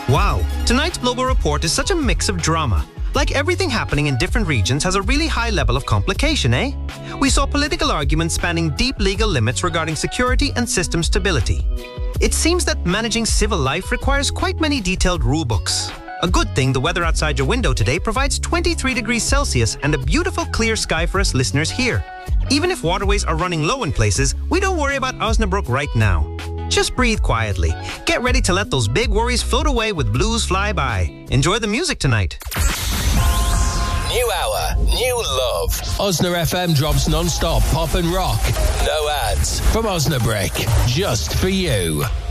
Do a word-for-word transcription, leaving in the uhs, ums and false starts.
Wow, tonight's Global Report is such a mix of drama. Like everything happening in different regions has a really high level of complication, eh? We saw political arguments spanning deep legal limits regarding security and system stability. It seems that managing civil life requires quite many detailed rulebooks. A good thing the weather outside your window today provides twenty-three degrees Celsius and a beautiful clear sky for us listeners here. Even if waterways are running low in places, we don't worry about Osnabrück right now. Just breathe quietly. Get ready to let those big worries float away with Blues Fly By. Enjoy the music tonight. New hour, new love. Osna F M drops non-stop pop and rock. No ads. From Osnabrück. Just for you.